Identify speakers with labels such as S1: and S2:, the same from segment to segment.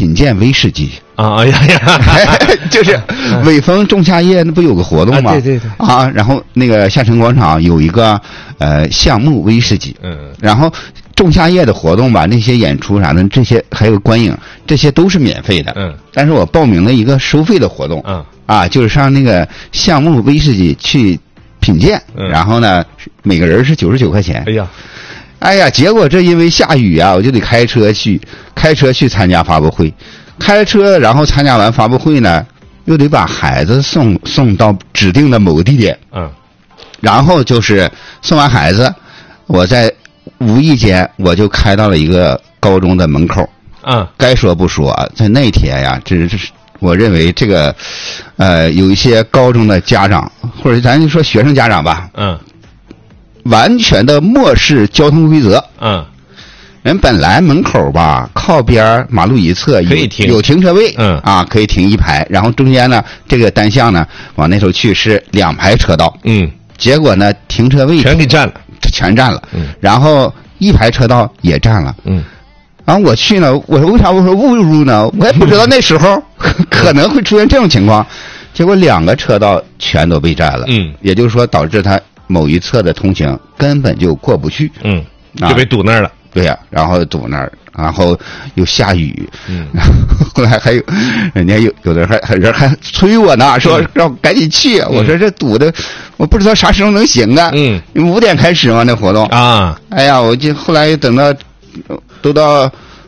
S1: 品鉴威士忌
S2: 啊！哎呀，
S1: 就是伟丰仲夏夜那不有个活动吗？
S2: 对对对
S1: 啊，然后那个下沉广场有一个橡木威士忌，然后仲夏夜的活动吧，那些演出啥的，这些还有观影，这些都是免费的。但是我报名了一个收费的活动，就是上那个橡木威士忌去品鉴，然后呢，每个人是99块钱。哎呀，结果这因为下雨啊，我就得开车去参加发布会，开车然后参加完发布会呢，又得把孩子送到指定的某个地点，然后就是送完孩子，我在无意间我就开到了一个高中的门口，该说不说，在那天呀，这是我认为这个有一些高中的家长或者咱就说学生家长吧，完全的漠视交通规则。人本来门口吧靠边马路一侧有停车位，可以停一排，然后中间呢这个单向呢往那头去是2排车道，结果呢停车位
S2: 全给占了，
S1: 然后1排车道也占了，然后我去呢，我说为啥我说误入呢？我也不知道那时候可能会出现这种情况，结果2个车道全都被占了，也就是说导致他某一侧的通行根本就过不去，
S2: 就被堵那儿了。
S1: 对呀，然后堵那儿，然后又下雨，然后后来还有人家有的人还催我呢，说让我赶紧去。我说这堵的，我不知道啥时候能行啊。因为5点开始嘛那活动啊。哎呀，我就后来等到都到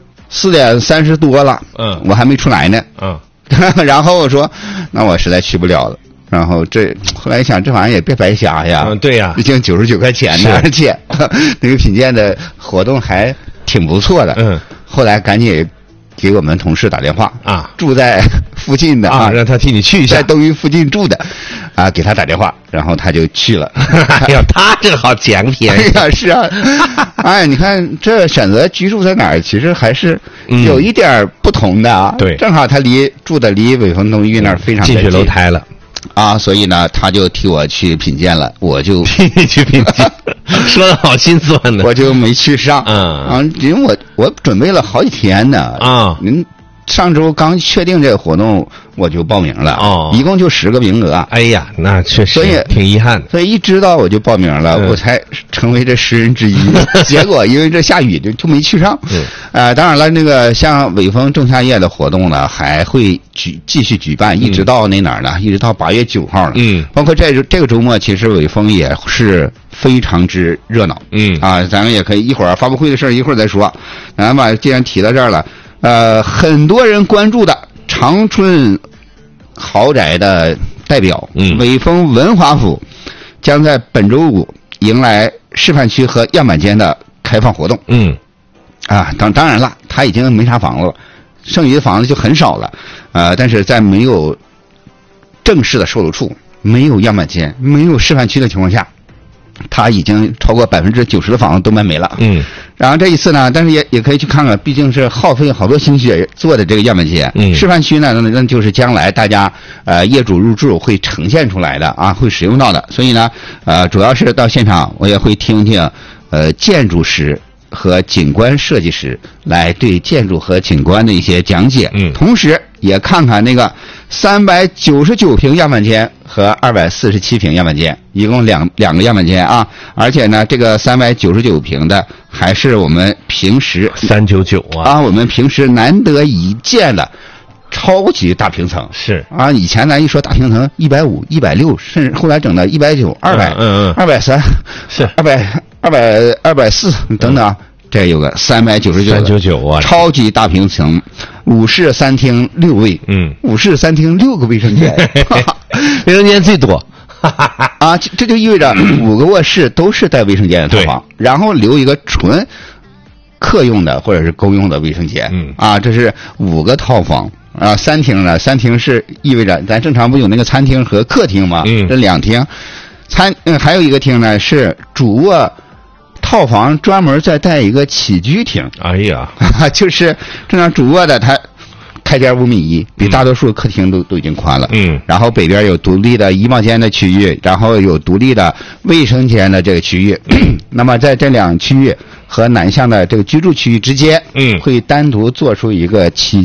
S1: 4点30多了，我还没出来呢。然后我说，那我实在去不了了。然后后来一想，这玩意儿也别白瞎呀。
S2: 对呀，
S1: 毕竟99块钱呢，而且那个品鉴的活动还挺不错的。后来赶紧给我们同事打电话住在附近的
S2: 让他替你去一下，
S1: 在东隅附近住的给他打电话，然后他就去了。
S2: 哎呀，他正好捡便宜。
S1: 哎呀，是啊，哎，你看这选择居住在哪儿，其实还是有一点不同的啊。
S2: 对，
S1: 正好他住的离伟丰东隅那儿非常
S2: 近水楼台了。
S1: 所以呢，他就替我去品鉴了，我就
S2: 替你去品鉴，说的好心酸呢，
S1: 我就没去上。因为我准备了好几天呢。您上周刚确定这个活动，我就报名了。一共就10个名额。
S2: 哎呀，那确实，所以挺遗憾的。
S1: 所以一知道我就报名了，我才成为这10人之一。结果因为这下雨就没去上。当然了，那个像伟丰仲夏夜的活动呢，还会继续举办，一直到哪儿呢？一直到8月9号了。包括这个周末，其实伟丰也是非常之热闹。咱们也可以一会儿发布会的事儿一会儿再说。咱把既然提到这儿了。很多人关注的长春豪宅的代表，伟丰文华府将在本周5迎来示范区和样板间的开放活动。当然了，他已经没啥房子了，剩余的房子就很少了。但是在没有正式的售楼处、没有样板间、没有示范区的情况下，他已经超过90%的房子都卖没了。然后这一次呢，但是也可以去看看，毕竟是耗费好多心血做的这个样板间。示范区呢，那就是将来大家业主入住会呈现出来的会使用到的。所以呢，主要是到现场，我也会听听建筑师和景观设计师来对建筑和景观的一些讲解。同时也看看那个399平样板间和247平样板间，一共两个样板间而且呢，这个399平的还是我们平时
S2: 399
S1: 我们平时难得一见的超级大平层。
S2: 是
S1: 以前咱一说大平层150、160，甚至后来整到190、200、230，是240等等。这有个399超级大平层，5室3厅6卫，5室3厅6个卫生间，
S2: 卫生间最多
S1: 这就意味着5个卧室都是带卫生间的套房，然后留一个纯客用的或者是公用的卫生间，这是5个套房。3厅呢，3厅是意味着咱正常不有那个餐厅和客厅吗？这2厅，还有一个厅呢是主卧套房专门再带一个起居厅。
S2: 哎呀，
S1: 就是正常主卧的它开间5.1米，比大多数客厅都已经宽了。然后北边有独立的衣帽间的区域，然后有独立的卫生间的这个区域。那么在这2区域和南向的这个居住区域之间，会单独做出一个起